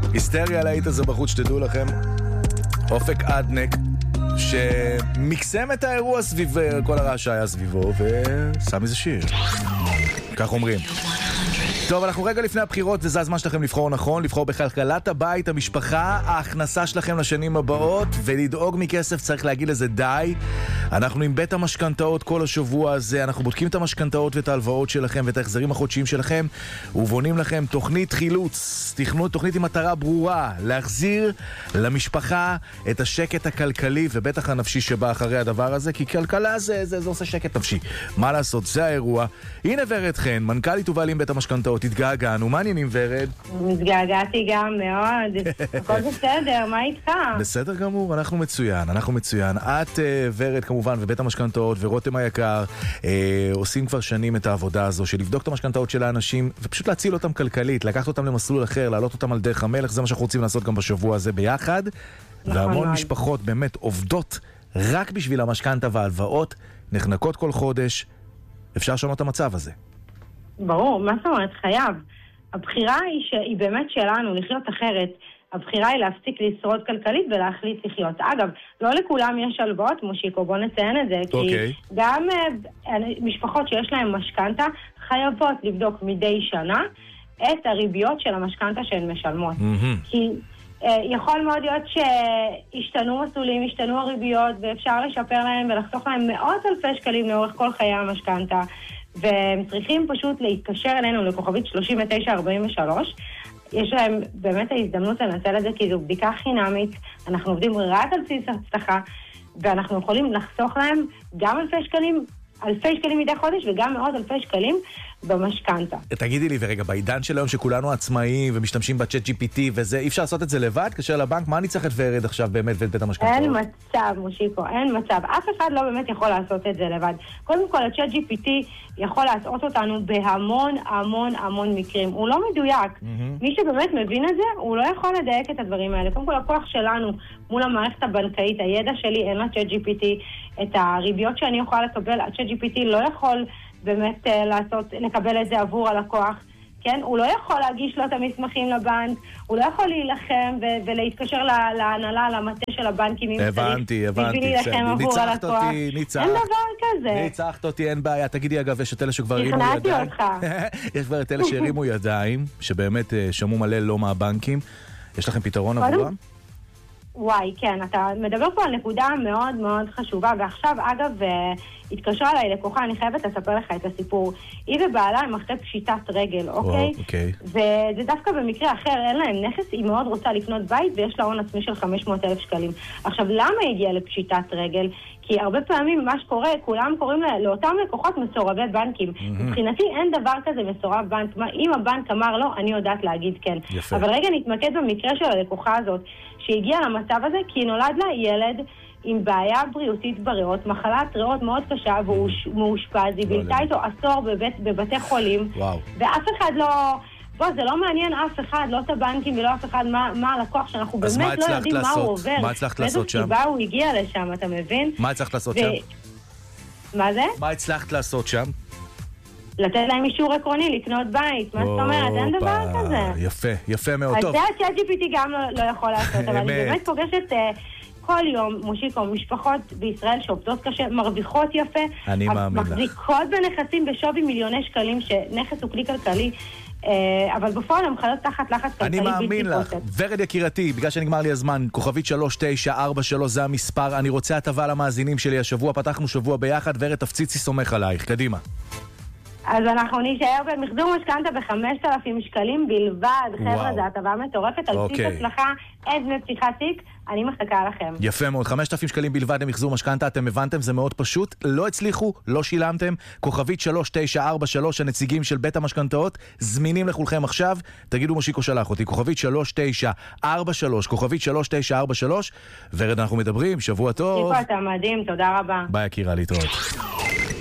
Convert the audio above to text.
היסטריה להיט הזה בחוץ, שתדעו לכם. אופק אדנק, שמקסם את האירוע סביב כל הרעש שהיה סביבו, ושם איזה שיר. כך אומרים. טוב, אנחנו רגע לפני הבחירות, וזה הזמן שלכם לבחור נכון, לבחור בכלכלת הבית, המשפחה, ההכנסה שלכם לשנים הבאות, ולדאוג מכסף, צריך להגיד לזה די. אנחנו עם בית המשכנתאות כל השבוע הזה, אנחנו בודקים את המשכנתאות ואת ההלוואות שלכם ואת ההחזרים החודשיים שלכם, ובונים לכם תוכנית חילוץ, תוכנית עם מטרה ברורה, להחזיר למשפחה את השקט הכלכלי ובטח הנפשי שבא אחרי הדבר הזה, כי כלכלה זה עושה שקט נפשי. מה לעשות, זה האירוע. הנה ורד חן, מנכ"לית ובעלים בית המשכנתאות. התגעגענו, מה עניינים ורד? מתגעגעתי גם מאוד, הכל בסדר, מה איתך? בסדר גמור, אנחנו מצוין. את ורד כמובן ובית המשכנתאות ורותם היקר עושים כבר שנים את העבודה הזו של לבדוק את המשכנתאות של האנשים ופשוט להציל אותם כלכלית, לקחת אותם למסלול אחר, להעלות אותם על דרך המלך, זה מה שאנחנו רוצים לעשות גם בשבוע הזה ביחד. והמון משפחות באמת עובדות רק בשביל המשכנתה וההלוואות, נחנקות כל חודש. אפשר לשנות את המצב הזה. ברור, מה זאת אומרת? חייב. הבחירה היא באמת שלנו, לחיות אחרת. הבחירה היא להפסיק לשרוד כלכלית ולהחליט לחיות. אגב, לא לכולם יש הלוואות, מושיקו, בוא נציין את זה, כי גם משפחות שיש להן משכנתה חייבות לבדוק מדי שנה את הריביות של המשכנתה שהן משלמות. כי יכול מאוד להיות שהשתנו מסלולים, השתנו הריביות, ואפשר לשפר להם ולחסוך להם מאות אלפי שקלים לאורך כל חיי המשכנתה. והם צריכים פשוט להתקשר אלינו לכוכבית 3943. יש להם באמת ההזדמנות לנצל את זה, כי זו בדיקה חינמית. אנחנו עובדים רק על בסיס הבטחה, ואנחנו יכולים לחסוך להם גם אלפי שקלים מדי חודש, וגם מאות אלפי שקלים במשכנתה. תגידי לי, ורגע, בעידן של היום שכולנו עצמאיים ומשתמשים בצ'אט GPT וזה, אי אפשר לעשות את זה לבד? קשר לבנק, מה אני צריך את ורד עכשיו באמת ואת בית המשכנתאות? אין מצב, מושיקו, אין מצב. אף אחד לא באמת יכול לעשות את זה לבד. קודם כל, הצ'אט GPT יכול לעשות אותנו בהמון מקרים. הוא לא מדויק. מי שבאמת מבין את זה, הוא לא יכול לדייק את הדברים האלה. קודם כל, הכוח שלנו מול המערכת הבנקאית, הידע שלי אין לצ'אט GPT, את הריביות שאני יכולה לקבל, הצ'אט GPT לא יכול באמת לקבל את זה עבור הלקוח, כן? הוא לא יכול להגיש לו את המסמכים לבנק, הוא לא יכול להילחם ולהתקשר להנהלה, למטה של הבנקים אם הבנתי, ניצחת אותי, אין דבר כזה. ניצחת אותי, אין בעיה. תגידי אגב, יש את אלה שכבר הרימו ידיים. נכנעתי אותך. יש כבר את אלה שהרימו ידיים, שבאמת שמעו מלא לא מהבנקים. יש לכם פתרון עבורם? וואי, כן, אתה מדבר פה על נקודה מאוד מאוד חשובה, ועכשיו, אגב, התקשרה אליי לקוחה, אני חייבת לספר לך את הסיפור. היא ובעלה הם אחרי פשיטת רגל, אוקיי? וזה דווקא במקרה אחר, אין להם נכס, היא מאוד רוצה לקנות בית, ויש לה הון עצמי של 500,000 שקלים. עכשיו, למה היא הגיעה לפשיטת רגל? כי הרבה פעמים מה שקורה, כולם קוראים לאותם לקוחות מסורבי בנקים. מבחינתי אין דבר כזה מסורב בנק. אם הבנק אמר לא, אני יודעת להגיד כן. יפה. אבל רגע נתמקד במקרה של הלקוחה הזאת, שהגיעה למצב הזה כי נולד לה ילד עם בעיה בריאותית בריאות, מחלת ריאות מאוד קשה, והוא מאושפז, היא בילתה איתו עשור בבתי חולים, ואף אחד לא... בוא, זה לא מעניין אף אחד, לא את הבנקים ולא אף אחד מה הלקוח, שאנחנו באמת לא יודעים מה הוא עובר. מה הצלחת לעשות שם? מאיזו סיבה הוא הגיע לשם, אתה מבין? מה הצלחת לעשות שם? מה זה? מה הצלחת לעשות שם? לתת להם אישור עקרוני לקנות בית, מה זאת אומרת? אין דבר כזה. יפה מאוד, טוב. אז זה ה-ChatGPT גם לא יכול לעשות, אבל אני באמת פוגשת כל יום, מושיקו, משפחות בישראל שעובדות קשה, מרוויחות יפה, אני מאמין לך. מחזיקות בנכסים בשווי מיליוני שקלים, שנכס הוא כלי כלכלי, אבל בפועל הם חיות תחת לחץ כלכלי. אני מאמין לך. ורד יקירתי, בגלל שנגמר לי הזמן, כוכבית 3943 זה המספר, אני רוצה הטבה למאזינים שלי השבוע, פתחנו שבוע ביחד, ורד תפציצי סומך עלייך, קדימה. אז אנחנו נשאר במחזור משכנתה ב5,000 שקלים בלבד. חבר'ה, זה הטבה מטורפת, על בסיס הצלחה, אין דמי פתיחת תיק, אני מחכה לכם. יפה מאוד, 5,000 שקלים בלבד למחזור משכנתה, אתם הבנתם, זה מאוד פשוט, לא הצליחו, לא שילמתם, כוכבית 3943, הנציגים של בית המשכנתאות, זמינים לכולכם עכשיו, תגידו מושיקו שלח אותי, כוכבית 3943, כוכבית 3943, ורד אנחנו מדברים, שבוע טוב. שיקו, אתה מדהים, תודה רבה. ביי יקירה, להתראות.